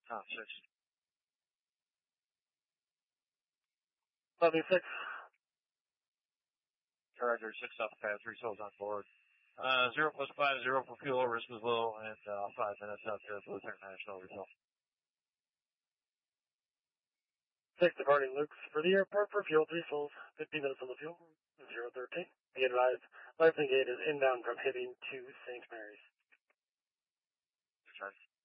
Top 6. Lobby 6. Charger 6 off the pad, 3 souls on board. 0 plus 5, 0 for fuel, risk was low, and 5 minutes out there for the international result. 6 departing Luke's for the airport for fuel, 3 souls, 50 minutes on the fuel, 013. Be advised, Lifing Gate is inbound from Hibbing to St. Mary's. Charge.